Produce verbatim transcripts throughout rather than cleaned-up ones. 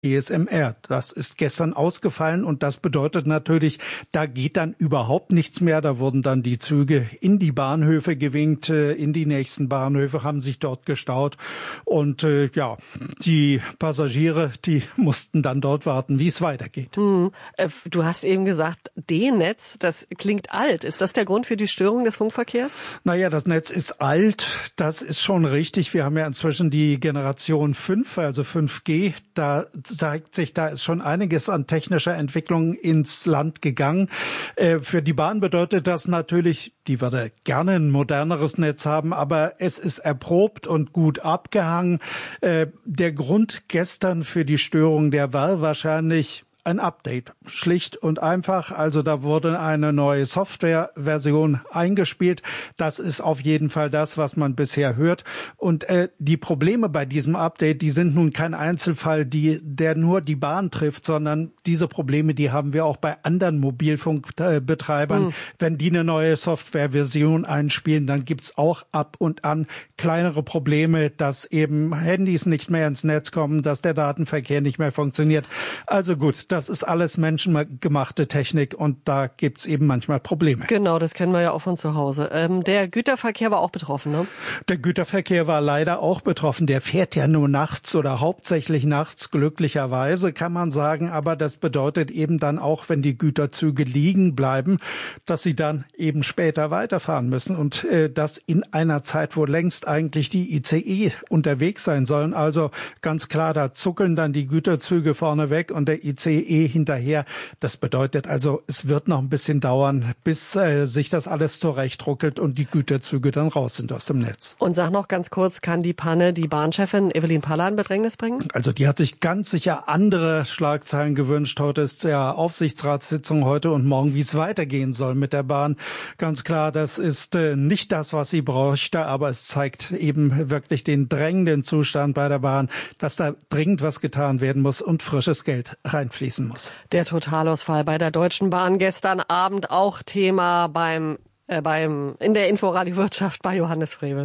E S M R. Das ist gestern ausgefallen und das bedeutet natürlich, da geht dann überhaupt nichts mehr. Da wurden dann die Züge in die Bahnhöfe gewinkt, in die nächsten Bahnhöfe, haben sich dort gestaut und äh, ja, die Passagiere, die mussten dann dort warten, wie es weitergeht. Hm. Du hast eben gesagt, D-Netz, das klingt alt. Ist das der Grund für die Störung des Funkverkehrs? Naja, das Netz ist alt, das ist schon richtig. Wir haben ja inzwischen die Generation fünf, also fünf G. Da zeigt sich, da ist schon einiges an technischer Entwicklung ins Land gegangen. Äh, für die Bahn bedeutet das natürlich, die würde gerne ein moderneres Netz haben, aber es ist erprobt und gut abgehangen. Äh, der Grund gestern für die Störung, der war wahrscheinlich ein Update, schlicht und einfach. Also da wurde eine neue Softwareversion eingespielt. Das ist auf jeden Fall das, was man bisher hört. Und äh, die Probleme bei diesem Update, die sind nun kein Einzelfall, die der nur die Bahn trifft, sondern diese Probleme, die haben wir auch bei anderen Mobilfunkbetreibern. Mhm. Wenn die eine neue Softwareversion einspielen, dann gibt's auch ab und an kleinere Probleme, dass eben Handys nicht mehr ins Netz kommen, dass der Datenverkehr nicht mehr funktioniert. Also gut, das ist alles menschengemachte Technik und da gibt's eben manchmal Probleme. Genau, das kennen wir ja auch von zu Hause. Ähm, der Güterverkehr war auch betroffen, ne? Der Güterverkehr war leider auch betroffen. Der fährt ja nur nachts oder hauptsächlich nachts, glücklicherweise kann man sagen. Aber das bedeutet eben dann auch, wenn die Güterzüge liegen bleiben, dass sie dann eben später weiterfahren müssen. Und äh, das in einer Zeit, wo längst eigentlich die I C E unterwegs sein sollen. Also ganz klar, da zuckeln dann die Güterzüge vorne weg und der I C E hinterher. Das bedeutet also, es wird noch ein bisschen dauern, bis äh, sich das alles zurechtruckelt und die Güterzüge dann raus sind aus dem Netz. Und sag noch ganz kurz, kann die Panne die Bahnchefin Evelyn Paller in Bedrängnis bringen? Also die hat sich ganz sicher andere Schlagzeilen gewünscht. Heute ist ja Aufsichtsratssitzung heute und morgen, wie es weitergehen soll mit der Bahn. Ganz klar, das ist äh, nicht das, was sie bräuchte, aber es zeigt eben wirklich den drängenden Zustand bei der Bahn, dass da dringend was getan werden muss und frisches Geld reinfließen muss. Der Totalausfall bei der Deutschen Bahn gestern Abend auch Thema beim, äh, beim in der Inforadio-Wirtschaft bei Johannes Frevel.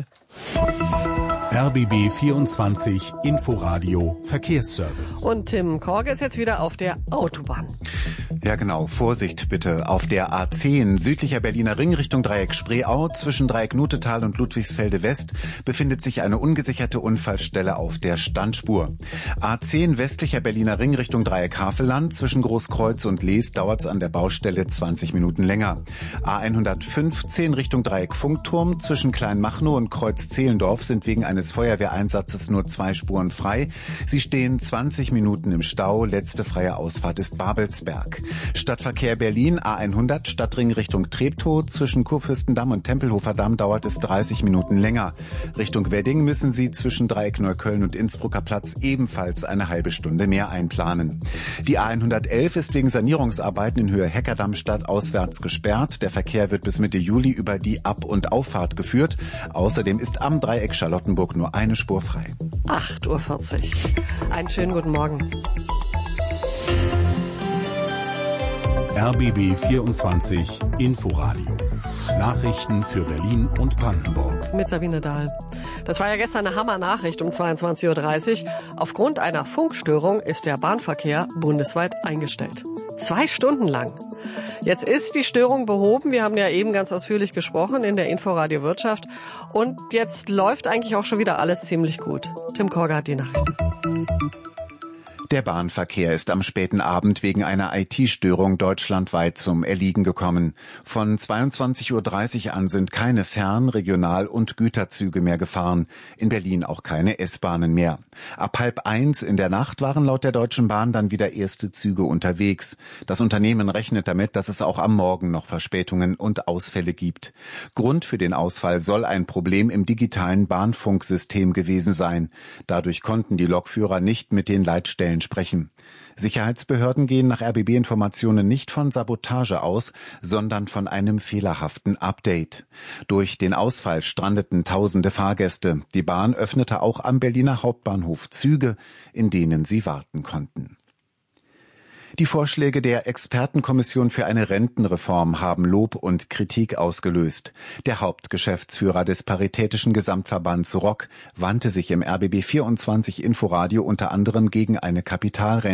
R B B vierundzwanzig Inforadio Verkehrsservice. Und Tim Korge ist jetzt wieder auf der Autobahn. Ja genau, Vorsicht bitte. Auf der A zehn südlicher Berliner Ring Richtung Dreieck Spreeau zwischen Dreieck Nutetal und Ludwigsfelde West befindet sich eine ungesicherte Unfallstelle auf der Standspur. A zehn westlicher Berliner Ring Richtung Dreieck Havelland zwischen Großkreuz und Lees dauert's an der Baustelle zwanzig Minuten länger. A hundertfünfzehn Richtung Dreieck Funkturm zwischen Kleinmachnow und Kreuz Zehlendorf sind wegen eines Feuerwehreinsatzes nur zwei Spuren frei. Sie stehen zwanzig Minuten im Stau. Letzte freie Ausfahrt ist Babelsberg. Stadtverkehr Berlin A hundert Stadtring Richtung Treptow zwischen Kurfürstendamm und Tempelhofer Damm dauert es dreißig Minuten länger. Richtung Wedding müssen Sie zwischen Dreieck Neukölln und Innsbrucker Platz ebenfalls eine halbe Stunde mehr einplanen. Die A hundertelf ist wegen Sanierungsarbeiten in Höhe Heckerdammstadt auswärts gesperrt. Der Verkehr wird bis Mitte Juli über die Ab- und Auffahrt geführt. Außerdem ist am Dreieck Charlottenburg nur eine Spur frei. acht Uhr vierzig. Einen schönen guten Morgen. R B B vierundzwanzig Inforadio. Nachrichten für Berlin und Brandenburg. Mit Sabine Dahl. Das war ja gestern eine Hammer-Nachricht um zweiundzwanzig Uhr dreißig. Aufgrund einer Funkstörung ist der Bahnverkehr bundesweit eingestellt. Zwei Stunden lang. Jetzt ist die Störung behoben. Wir haben ja eben ganz ausführlich gesprochen in der Inforadio Wirtschaft. Und jetzt läuft eigentlich auch schon wieder alles ziemlich gut. Tim Korge hat die Nachrichten. Der Bahnverkehr ist am späten Abend wegen einer I T-Störung deutschlandweit zum Erliegen gekommen. Von zweiundzwanzig Uhr dreißig an sind keine Fern-, Regional- und Güterzüge mehr gefahren. In Berlin auch keine S-Bahnen mehr. Ab halb eins in der Nacht waren laut der Deutschen Bahn dann wieder erste Züge unterwegs. Das Unternehmen rechnet damit, dass es auch am Morgen noch Verspätungen und Ausfälle gibt. Grund für den Ausfall soll ein Problem im digitalen Bahnfunksystem gewesen sein. Dadurch konnten die Lokführer nicht mit den Leitstellen sprechen. Sicherheitsbehörden gehen nach R B B-Informationen nicht von Sabotage aus, sondern von einem fehlerhaften Update. Durch den Ausfall strandeten tausende Fahrgäste. Die Bahn öffnete auch am Berliner Hauptbahnhof Züge, in denen sie warten konnten. Die Vorschläge der Expertenkommission für eine Rentenreform haben Lob und Kritik ausgelöst. Der Hauptgeschäftsführer des Paritätischen Gesamtverbands R O C wandte sich im R B B vierundzwanzig Inforadio unter anderem gegen eine Kapitalrente.